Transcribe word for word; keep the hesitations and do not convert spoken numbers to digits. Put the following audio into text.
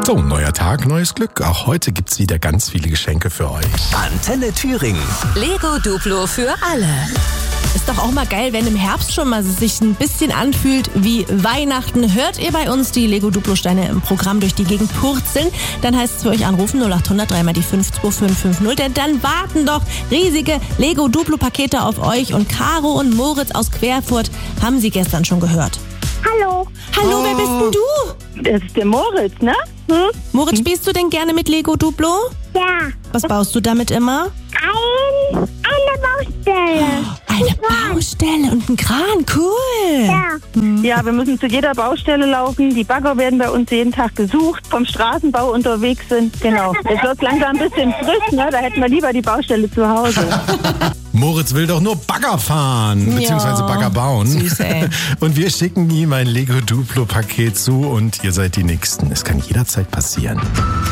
So, neuer Tag, neues Glück. Auch heute gibt's wieder ganz viele Geschenke für euch. Antenne Thüringen. Lego Duplo für alle. Ist doch auch mal geil, wenn im Herbst schon mal sich ein bisschen anfühlt wie Weihnachten. Hört ihr bei uns die Lego Duplo-Steine im Programm durch die Gegend purzeln, dann heißt es für euch anrufen null acht hundert drei mal die fünf zwei fünf fünf null. Denn dann warten doch riesige Lego Duplo-Pakete auf euch. Und Caro und Moritz aus Querfurt haben sie gestern schon gehört. Hallo. Hallo, oh. Wer bist denn du? Das ist der Moritz, ne? Hm? Moritz, spielst du denn gerne mit Lego Duplo? Ja. Was baust du damit immer? Ein, eine Baustelle. Eine Baustelle und ein Kran, cool. Ja. Hm. Ja, wir müssen zu jeder Baustelle laufen. Die Bagger werden bei uns jeden Tag gesucht, vom Straßenbau unterwegs sind. Genau. Es wird langsam ein bisschen frisch, ne? Da hätten wir lieber die Baustelle zu Hause. Moritz will doch nur Bagger fahren, beziehungsweise Ja, Bagger bauen. süß, ey. Und wir schicken ihm ein Lego Duplo Paket zu und ihr seid die Nächsten. Es kann jederzeit passieren.